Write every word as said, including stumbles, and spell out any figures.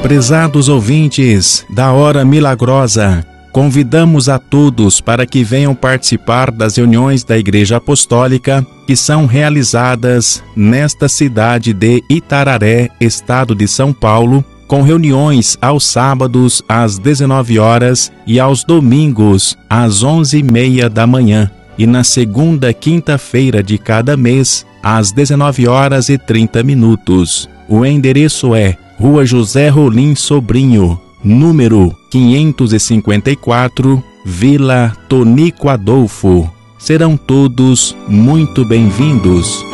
Prezados ouvintes da Hora Milagrosa, convidamos a todos para que venham participar das reuniões da Igreja Apostólica que são realizadas nesta cidade de Itararé, estado de São Paulo, com reuniões aos sábados às dezenove horas e aos domingos às onze e meia da manhã, e na segunda quinta-feira de cada mês às dezenove horas e trinta minutos. O endereço é Rua José Rolim Sobrinho, número quinhentos e cinquenta e quatro, Vila Tonico Adolfo. Serão todos muito bem-vindos.